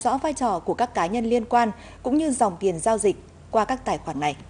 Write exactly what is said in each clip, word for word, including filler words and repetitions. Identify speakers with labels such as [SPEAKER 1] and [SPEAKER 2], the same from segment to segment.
[SPEAKER 1] rõ vai trò của các cá nhân liên quan cũng như dòng tiền giao dịch qua các tài khoản này.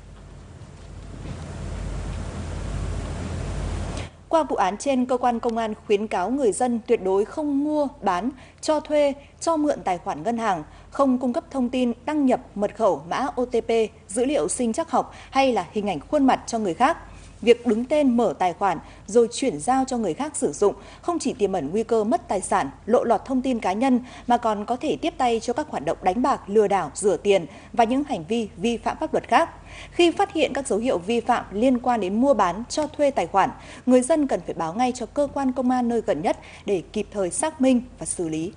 [SPEAKER 1] Qua vụ án trên, cơ quan công an khuyến cáo người dân tuyệt đối không mua, bán, cho thuê, cho mượn tài khoản ngân hàng, không cung cấp thông tin đăng nhập mật khẩu, mã O T P, dữ liệu sinh trắc học hay là hình ảnh khuôn mặt cho người khác. Việc đứng tên mở tài khoản rồi chuyển giao cho người khác sử dụng không chỉ tiềm ẩn nguy cơ mất tài sản, lộ lọt thông tin cá nhân mà còn có thể tiếp tay cho các hoạt động đánh bạc, lừa đảo, rửa tiền và những hành vi vi phạm pháp luật khác. Khi phát hiện các dấu hiệu vi phạm liên quan đến mua bán, cho thuê tài khoản, người dân cần phải báo ngay cho cơ quan công an nơi gần nhất để kịp thời xác minh và xử lý.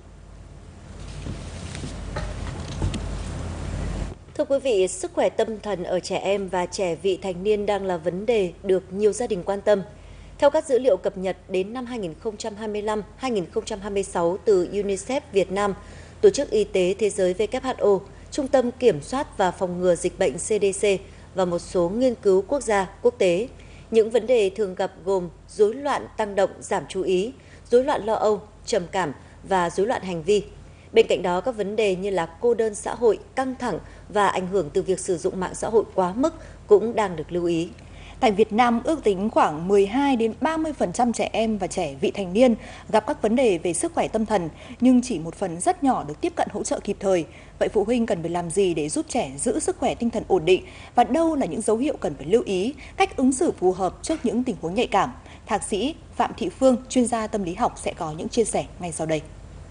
[SPEAKER 2] Thưa quý vị, sức khỏe tâm thần ở trẻ em và trẻ vị thành niên đang là vấn đề được nhiều gia đình quan tâm. Theo các dữ liệu cập nhật đến năm hai nghìn không trăm hai mươi lăm đến hai nghìn không trăm hai mươi sáu từ UNICEF Việt Nam, Tổ chức Y tế Thế giới W H O, Trung tâm Kiểm soát và Phòng ngừa Dịch bệnh C D C và một số nghiên cứu quốc gia, quốc tế, những vấn đề thường gặp gồm rối loạn tăng động, giảm chú ý, rối loạn lo âu, trầm cảm và rối loạn hành vi. Bên cạnh đó, các vấn đề như là cô đơn xã hội, căng thẳng và ảnh hưởng từ việc sử dụng mạng xã hội quá mức cũng đang được lưu ý.
[SPEAKER 1] Tại Việt Nam, ước tính khoảng mười hai đến ba mươi phần trăm trẻ em và trẻ vị thành niên gặp các vấn đề về sức khỏe tâm thần, nhưng chỉ một phần rất nhỏ được tiếp cận hỗ trợ kịp thời. Vậy phụ huynh cần phải làm gì để giúp trẻ giữ sức khỏe tinh thần ổn định và đâu là những dấu hiệu cần phải lưu ý, cách ứng xử phù hợp trước những tình huống nhạy cảm? Thạc sĩ Phạm Thị Phương, chuyên gia tâm lý học sẽ có những chia sẻ ngay sau đây.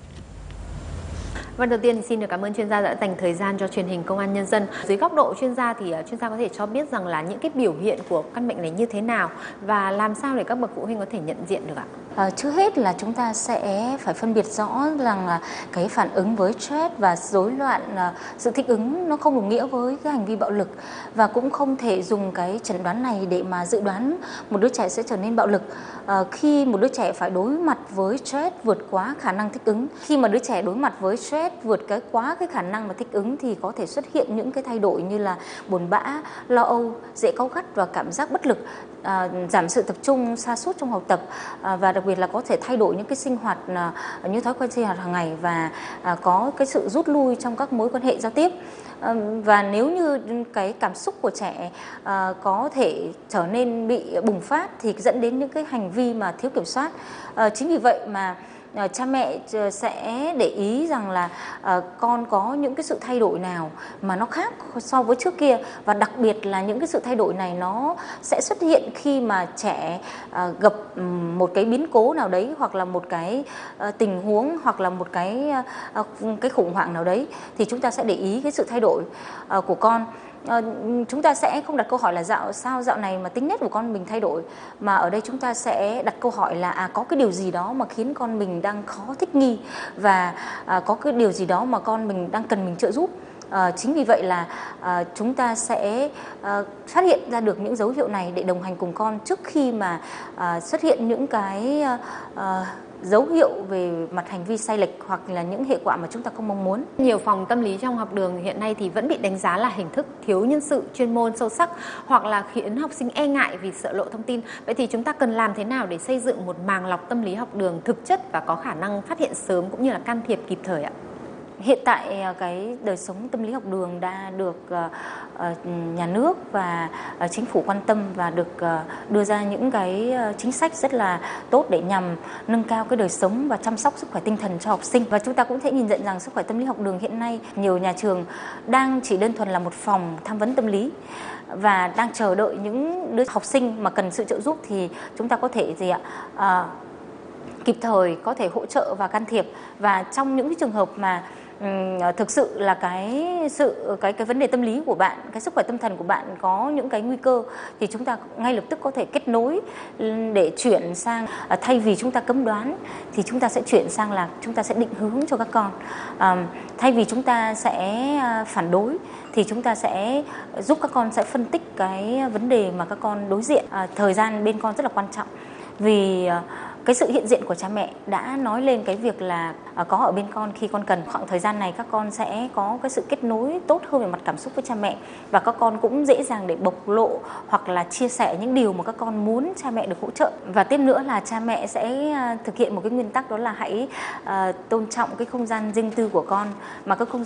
[SPEAKER 3] Vâng, đầu tiên thì xin được cảm ơn chuyên gia đã dành thời gian cho truyền hình Công an Nhân dân. Dưới góc độ chuyên gia thì chuyên gia có thể cho biết rằng là những cái biểu hiện của căn bệnh này như thế nào và làm sao để các bậc phụ huynh có thể nhận diện được ạ?
[SPEAKER 4] À, trước hết là chúng ta sẽ phải phân biệt rõ rằng là cái phản ứng với stress và rối loạn uh, sự thích ứng nó không đồng nghĩa với cái hành vi bạo lực, và cũng không thể dùng cái chẩn đoán này để mà dự đoán một đứa trẻ sẽ trở nên bạo lực. Uh, khi một đứa trẻ phải đối mặt với stress vượt quá khả năng thích ứng, khi mà đứa trẻ đối mặt với stress vượt cái quá cái khả năng mà thích ứng thì có thể xuất hiện những cái thay đổi như là buồn bã, lo âu, dễ cáu gắt và cảm giác bất lực, à, giảm sự tập trung, sa sút trong học tập, à, và đặc biệt là có thể thay đổi những cái sinh hoạt à, như thói quen sinh hoạt hàng ngày và à, có cái sự rút lui trong các mối quan hệ giao tiếp. À, và nếu như cái cảm xúc của trẻ à, có thể trở nên bị bùng phát thì dẫn đến những cái hành vi mà thiếu kiểm soát. À, chính vì vậy mà À, cha mẹ sẽ để ý rằng là à, con có những cái sự thay đổi nào mà nó khác so với trước kia, và đặc biệt là những cái sự thay đổi này nó sẽ xuất hiện khi mà trẻ à, gặp một cái biến cố nào đấy, hoặc là một cái à, tình huống, hoặc là một cái à, cái khủng hoảng nào đấy, thì chúng ta sẽ để ý cái sự thay đổi à, của con. À, chúng ta sẽ không đặt câu hỏi là dạo sao dạo này mà tính nết của con mình thay đổi, mà ở đây chúng ta sẽ đặt câu hỏi là à, có cái điều gì đó mà khiến con mình đang khó thích nghi, và à, có cái điều gì đó mà con mình đang cần mình trợ giúp. À, chính vì vậy là à, chúng ta sẽ à, phát hiện ra được những dấu hiệu này để đồng hành cùng con trước khi mà à, xuất hiện những cái à, à, dấu hiệu về mặt hành vi sai lệch hoặc là những hệ quả mà chúng ta không mong muốn.
[SPEAKER 3] Nhiều phòng tâm lý trong học đường hiện nay thì vẫn bị đánh giá là hình thức thiếu nhân sự chuyên môn sâu sắc, hoặc là khiến học sinh e ngại vì sợ lộ thông tin. Vậy thì chúng ta cần làm thế nào để xây dựng một màng lọc tâm lý học đường thực chất và có khả năng phát hiện sớm cũng như là can thiệp kịp thời ạ?
[SPEAKER 4] Hiện tại cái đời sống tâm lý học đường đã được uh, nhà nước và uh, chính phủ quan tâm và được uh, đưa ra những cái uh, chính sách rất là tốt để nhằm nâng cao cái đời sống và chăm sóc sức khỏe tinh thần cho học sinh. Và chúng ta cũng thể nhìn nhận rằng sức khỏe tâm lý học đường hiện nay nhiều nhà trường đang chỉ đơn thuần là một phòng tham vấn tâm lý và đang chờ đợi những đứa học sinh mà cần sự trợ giúp thì chúng ta có thể gì ạ? Uh, kịp thời có thể hỗ trợ và can thiệp. Và trong những cái trường hợp mà um, thực sự là cái sự cái cái vấn đề tâm lý của bạn, cái sức khỏe tâm thần của bạn có những cái nguy cơ thì chúng ta ngay lập tức có thể kết nối để chuyển sang, uh, thay vì chúng ta cấm đoán thì chúng ta sẽ chuyển sang là chúng ta sẽ định hướng cho các con. Um, thay vì chúng ta sẽ uh, phản đối thì chúng ta sẽ giúp các con sẽ phân tích cái vấn đề mà các con đối diện. Uh, thời gian bên con rất là quan trọng, vì uh, cái sự hiện diện của cha mẹ đã nói lên cái việc là có ở bên con khi con cần. Khoảng thời gian này các con sẽ có cái sự kết nối tốt hơn về mặt cảm xúc với cha mẹ, và các con cũng dễ dàng để bộc lộ hoặc là chia sẻ những điều mà các con muốn cha mẹ được hỗ trợ. Và tiếp nữa là cha mẹ sẽ thực hiện một cái nguyên tắc, đó là hãy uh, tôn trọng cái không gian riêng tư của con, mà cái không